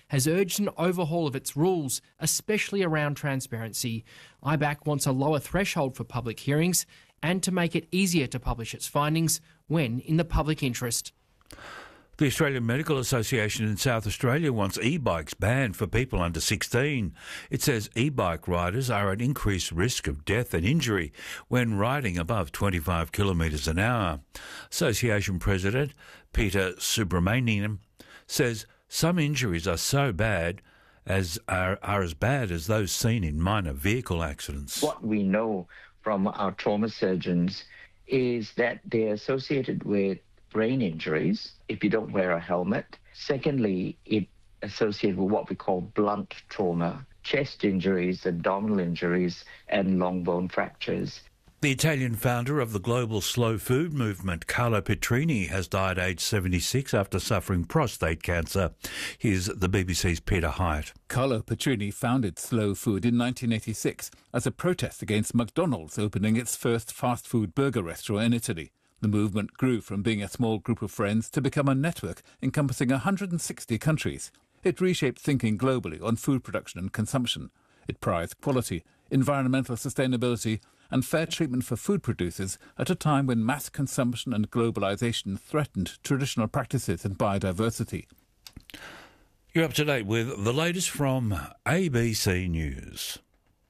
has urged an overhaul of its rules, especially around transparency. IBAC wants a lower threshold for public hearings and to make it easier to publish its findings when in the public interest. The Australian Medical Association in South Australia wants e-bikes banned for people under 16. It says e-bike riders are at increased risk of death and injury when riding above 25 kilometres an hour. Association President Peter Subramanian says some injuries are so bad as bad as those seen in minor vehicle accidents. What we know from our trauma surgeons is that they're associated with brain injuries if you don't wear a helmet. Secondly, it associated with what we call blunt trauma, chest injuries, abdominal injuries, and long bone fractures. The Italian founder of the global slow food movement, Carlo Petrini, has died aged 76 after suffering prostate cancer. Here's the BBC's Peter Hyatt. Carlo Petrini founded Slow Food in 1986 as a protest against McDonald's opening its first fast food burger restaurant in Italy. The movement grew from being a small group of friends to become a network encompassing 160 countries. It reshaped thinking globally on food production and consumption. It prized quality, environmental sustainability and fair treatment for food producers at a time when mass consumption and globalisation threatened traditional practices and biodiversity. You're up to date with the latest from ABC News.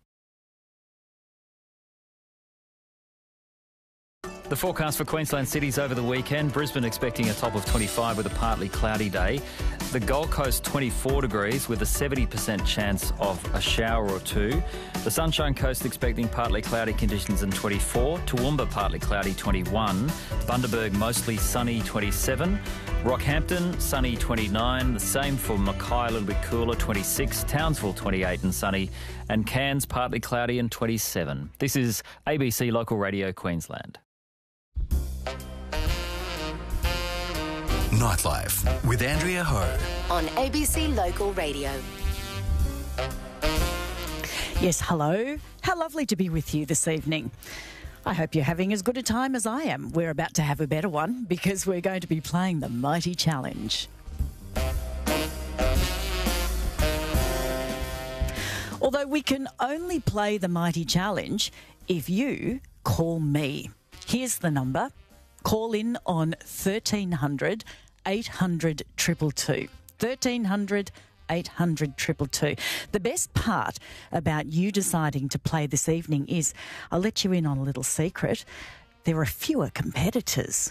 The forecast for Queensland cities over the weekend. Brisbane expecting a top of 25 with a partly cloudy day. The Gold Coast 24 degrees with a 70% chance of a shower or two. The Sunshine Coast expecting partly cloudy conditions in 24. Toowoomba partly cloudy 21. Bundaberg mostly sunny 27. Rockhampton sunny 29. The same for Mackay a little bit cooler 26. Townsville 28 and sunny. And Cairns partly cloudy and 27. This is ABC Local Radio Queensland. Nightlife with Andrea Ho on ABC Local Radio. Yes, hello. How lovely to be with you this evening. I hope you're having as good a time as I am. We're about to have a better one because we're going to be playing the Mighty Challenge. Although we can only play the Mighty Challenge if you call me. Here's the number. Call in on 1300 800 222. 1300 800 222. The best part about you deciding to play this evening is, I'll let you in on a little secret, there are fewer competitors.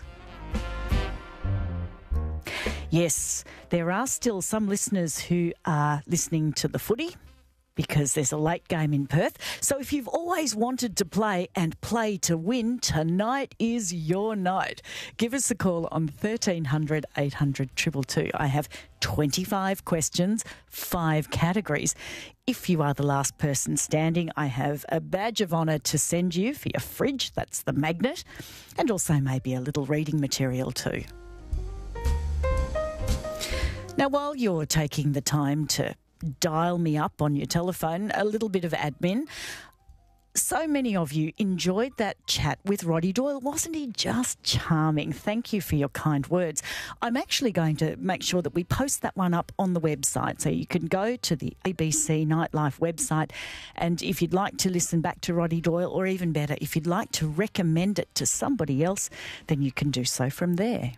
Yes, there are still some listeners who are listening to the footy because there's a late game in Perth. So if you've always wanted to play and play to win, tonight is your night. Give us a call on 1300 800 222. I have 25 questions, 5 categories. If you are the last person standing, I have a badge of honour to send you for your fridge. That's the magnet. And also maybe a little reading material too. Now, while you're taking the time to dial me up on your telephone, a little bit of admin. So many of you enjoyed that chat with Roddy Doyle. Wasn't he just charming? Thank you for your kind words. I'm actually going to make sure that we post that one up on the website. So you can go to the ABC Nightlife website, and if you'd like to listen back to Roddy Doyle, or even better, if you'd like to recommend it to somebody else, then you can do so from there.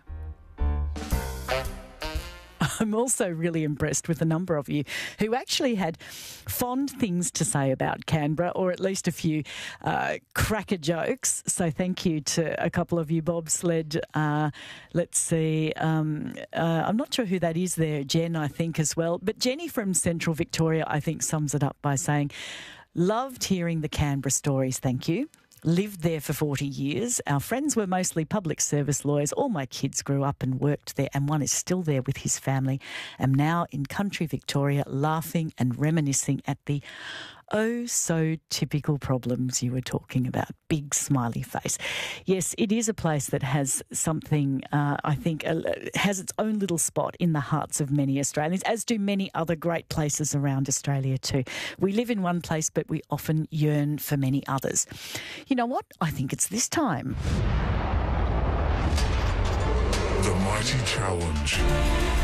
I'm also really impressed with a number of you who actually had fond things to say about Canberra, or at least a few cracker jokes. So thank you to a couple of you. Bobsled, let's see, I'm not sure who that is there, Jen, I think as well. But Jenny from Central Victoria, I think, sums it up by saying, loved hearing the Canberra stories, thank you. Lived there for 40 years. Our friends were mostly public service lawyers. All my kids grew up and worked there, and one is still there with his family. I'm now in country Victoria, laughing and reminiscing at the oh so typical problems you were talking about. Big smiley face. Yes, it is a place that has something, I think, has its own little spot in the hearts of many Australians, as do many other great places around Australia too. We live in one place, but we often yearn for many others. You know what? I think it's this time. The Mighty Challenge.